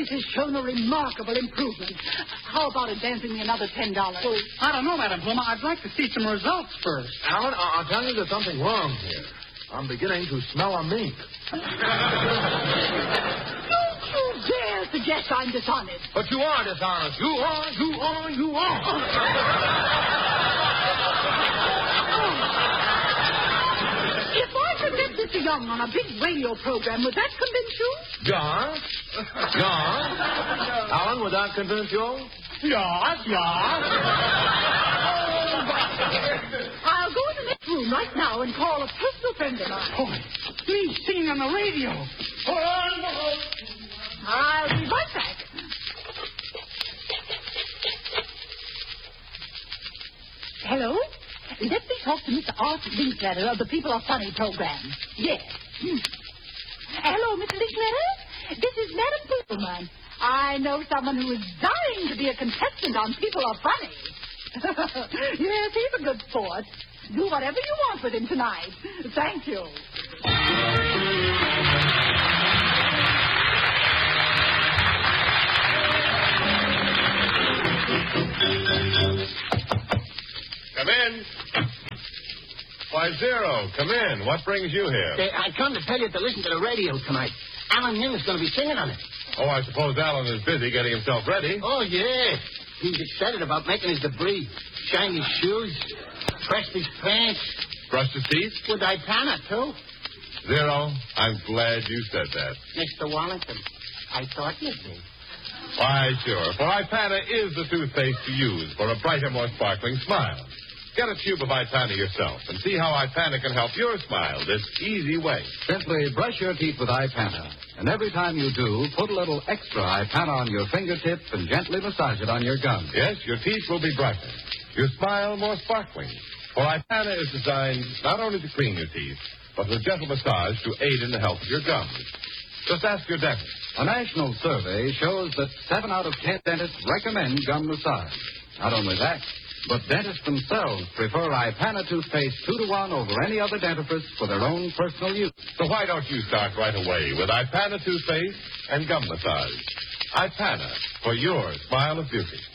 voice has shown a remarkable improvement. How about advancing me another $10? Well, I don't know, Madam Pluma. I'd like to see some results first. Alan, I'll tell you there's something wrong here. I'm beginning to smell a mink. Don't you dare suggest I'm dishonest. But you are dishonest. You are. If I could get Mr. Young on a big radio program, would that convince you? John? Alan, would that convince you? Yeah. I'll go in the next room right now and call a personal friend of mine. Oh, he's singing on the radio. I'll be right back. Hello? Let me talk to Mr. Art Linkletter of the People Are Funny program. Yes. Hello, Mr. Linkletter? This is Madam Pullman. I know someone who is dying to be a contestant on People Are Funny. Yes, he's a good sport. Do whatever you want with him tonight. Thank you. Come in. Why, Zero, come in. What brings you here? I come to tell you to listen to the radio tonight. Alan Young is going to be singing on it. Oh, I suppose Alan is busy getting himself ready. Oh, yeah. He's excited about making his debris. Shined his shoes, pressed his pants. Brushed his teeth? With Ipana, too. Zero, I'm glad you said that. Mr. Wallington, I thought you'd be. Why, sure. For Ipana is the toothpaste to use for a brighter, more sparkling smile. Get a tube of Ipana yourself and see how Ipana can help your smile this easy way. Simply brush your teeth with Ipana. And every time you do, put a little extra Ipana on your fingertip and gently massage it on your gums. Yes, your teeth will be brighter. Your smile more sparkling. For Ipana is designed not only to clean your teeth, but with a gentle massage to aid in the health of your gums. Just ask your dentist. A national survey shows that 7 out of 10 dentists recommend gum massage. Not only that, but dentists themselves prefer Ipana toothpaste 2-to-1 over any other dentifrice for their own personal use. So why don't you start right away with Ipana toothpaste and gum massage? Ipana for your smile of beauty.